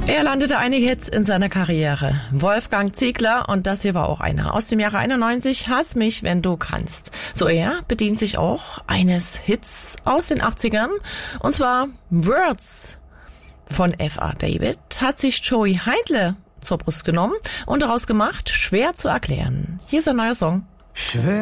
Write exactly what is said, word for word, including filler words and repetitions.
Er landete einige Hits in seiner Karriere. Wolfgang Ziegler, und das hier war auch einer aus dem Jahre einundneunzig, Hass mich, wenn du kannst. So, er bedient sich auch eines Hits aus den achtzigern, und zwar Words von F A David, hat sich Joey Heidle zur Brust genommen und daraus gemacht, schwer zu erklären. Hier ist ein neuer Song. Schwer